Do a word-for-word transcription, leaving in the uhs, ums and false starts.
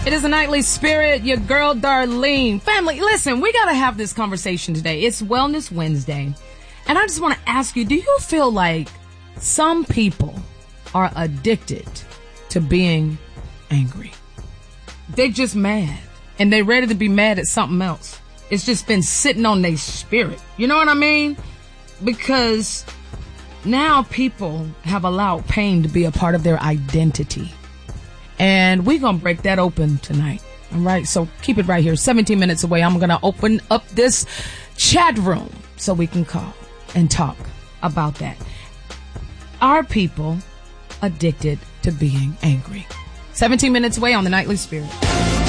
It is a nightly spirit, your girl Darlene. Family, listen, we got to have this conversation today. It's Wellness Wednesday. And I just want to ask you, do you feel like some people are addicted to being angry? They're just mad. And they're ready to be mad at something else. It's just been sitting on their spirit. You know what I mean? Because now people have allowed pain to be a part of their identity. And we're going to break that open tonight. All right. So keep it right here. seventeen minutes away. I'm going to open up this chat room so we can call and talk about that. Are people addicted to being angry? seventeen minutes away on the Nightly Spirit.